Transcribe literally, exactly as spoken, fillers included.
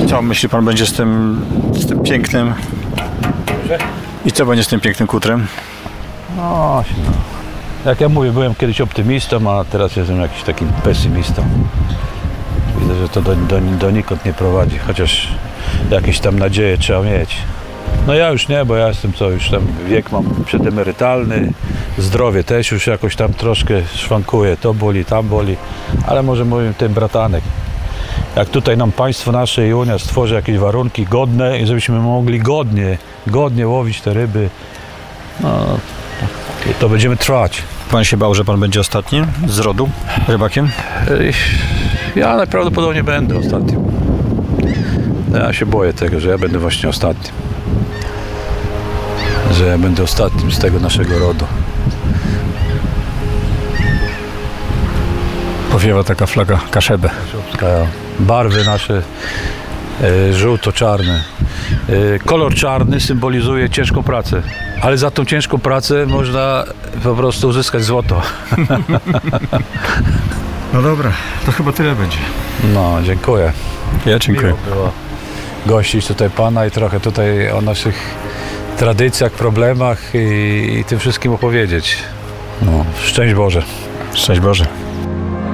Co myśli pan będzie z tym, z tym pięknym? I co będzie z tym pięknym kutrem? No, no, jak ja mówię, byłem kiedyś optymistą, a teraz jestem jakiś takim pesymistą. Widzę, że to do, do, donikąd nie prowadzi, chociaż jakieś tam nadzieje trzeba mieć. No ja już nie, bo ja jestem co, już tam wiek mam przedemerytalny, zdrowie też już jakoś tam troszkę szwankuje, to boli, tam boli, ale może mówię ten bratanek. Jak tutaj nam państwo nasze i Unia stworzy jakieś warunki godne i żebyśmy mogli godnie, godnie łowić te ryby, no to będziemy trwać. Pan się bał, że pan będzie ostatnim z rodu rybakiem? Ja najprawdopodobniej będę ostatnim. Ja się boję tego, że ja będę właśnie ostatnim. Że ja będę ostatnim z tego naszego rodu. Powiewa taka flaga Kaszebę. Barwy nasze e, żółto-czarne. E, kolor czarny symbolizuje ciężką pracę, ale za tą ciężką pracę można po prostu uzyskać złoto. No dobra, to chyba tyle będzie. No, dziękuję. Ja dziękuję. Miło było gościć tutaj pana i trochę tutaj o naszych tradycjach, problemach i, i tym wszystkim opowiedzieć. No, szczęść Boże. Szczęść Boże.